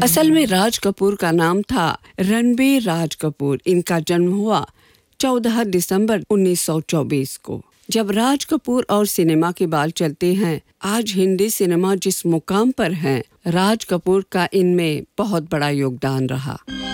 असल में राज कपूर का नाम था रणबीर राज कपूर। इनका जन्म हुआ 14 दिसंबर 1924 को। जब राज कपूर और सिनेमा के बाल चलते हैं, आज हिंदी सिनेमा जिस मुकाम पर है, राज कपूर का इनमें बहुत बड़ा योगदान रहा।